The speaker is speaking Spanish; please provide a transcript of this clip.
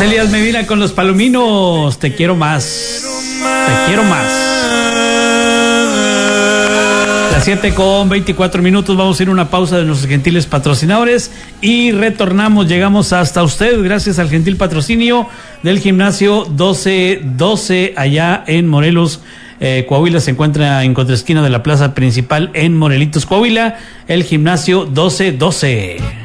Elías Medina con los Palominos. Te quiero más. Te quiero más. Las 7:24. Vamos a ir a una pausa de nuestros gentiles patrocinadores y retornamos. Llegamos hasta usted gracias al gentil patrocinio del gimnasio 1212 allá en Morelos, Coahuila. Se encuentra en contraesquina de la plaza principal en Morelitos, Coahuila. El gimnasio 1212.